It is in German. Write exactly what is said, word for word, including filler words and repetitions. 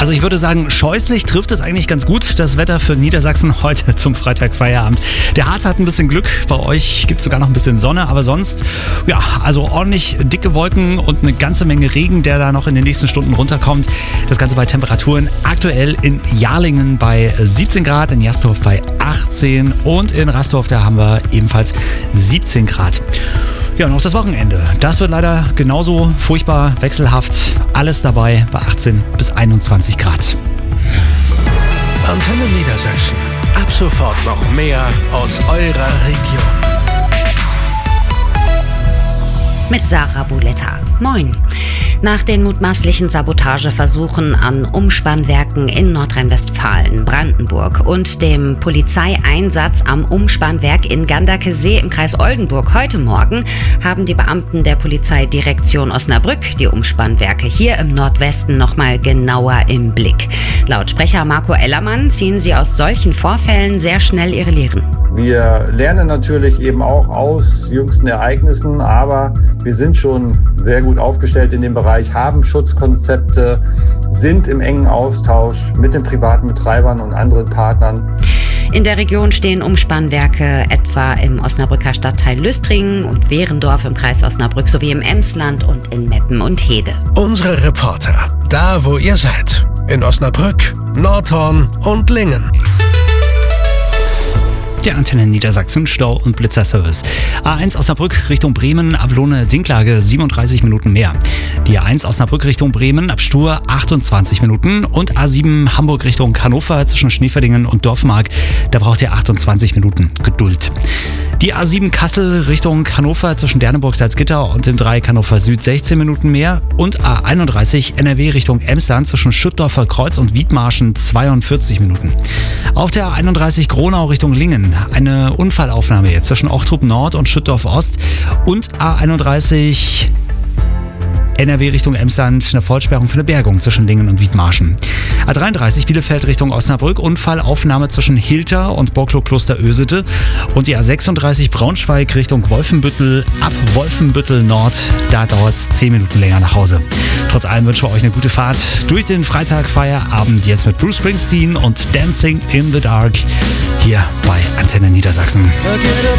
Also ich würde sagen, scheußlich trifft es eigentlich ganz gut, das Wetter für Niedersachsen heute zum Freitagfeierabend. Der Harz hat ein bisschen Glück, bei euch gibt es sogar noch ein bisschen Sonne, aber sonst, ja, also ordentlich dicke Wolken und eine ganze Menge Regen, der da noch in den nächsten Stunden runterkommt. Das Ganze bei Temperaturen aktuell in Jarlingen bei siebzehn Grad, in Jastorf bei achtzehn und in Rastorf, da haben wir ebenfalls siebzehn Grad. Ja, und auch das Wochenende. Das wird leider genauso furchtbar wechselhaft. Alles dabei bei achtzehn bis einundzwanzig Grad. Antenne Niedersachsen. Ab sofort noch mehr aus eurer Region. Mit Sarah Buletta. Moin. Nach den mutmaßlichen Sabotageversuchen an Umspannwerken in Nordrhein-Westfalen, Brandenburg und dem Polizeieinsatz am Umspannwerk in Ganderkesee im Kreis Oldenburg heute Morgen haben die Beamten der Polizeidirektion Osnabrück die Umspannwerke hier im Nordwesten nochmal genauer im Blick. Laut Sprecher Marco Ellermann ziehen sie aus solchen Vorfällen sehr schnell ihre Lehren. Wir lernen natürlich eben auch aus jüngsten Ereignissen, aber wir sind schon sehr gut aufgestellt in dem Bereich, haben Schutzkonzepte, sind im engen Austausch mit den privaten Betreibern und anderen Partnern. In der Region stehen Umspannwerke etwa im Osnabrücker Stadtteil Lüstringen und Wehrendorf im Kreis Osnabrück sowie im Emsland und in Meppen und Hede. Unsere Reporter, da wo ihr seid, in Osnabrück, Nordhorn und Lingen. Der Antenne Niedersachsen Stau- und Blitzerservice. A eins Osnabrück Richtung Bremen, ab Lohne-Dinklage siebenunddreißig Minuten mehr. Die A eins Osnabrück Richtung Bremen, ab Stur achtundzwanzig Minuten. Und A sieben Hamburg Richtung Hannover zwischen Schneeverdingen und Dorfmark, da braucht ihr achtundzwanzig Minuten Geduld. Die A sieben Kassel Richtung Hannover zwischen Derneburg-Salzgitter und dem Dreieck Hannover Süd sechzehn Minuten mehr. Und A einunddreißig N R W Richtung Emsland zwischen Schüttdorfer Kreuz und Wiedmarschen zweiundvierzig Minuten. Auf der A einunddreißig Gronau Richtung Lingen eine Unfallaufnahme jetzt zwischen Ochtrup Nord und Schüttdorf Ost und A einunddreißig N R W Richtung Emsland eine Vollsperrung für eine Bergung zwischen Lingen und Wiedmarschen. A dreiunddreißig Bielefeld Richtung Osnabrück, Unfallaufnahme zwischen Hilter und Borklow-Kloster Ösete. Und die A sechsunddreißig Braunschweig Richtung Wolfenbüttel, ab Wolfenbüttel Nord, da dauert es zehn Minuten länger nach Hause. Trotz allem wünschen wir euch eine gute Fahrt durch den Freitagfeierabend jetzt mit Bruce Springsteen und Dancing in the Dark hier bei Antenne Niedersachsen.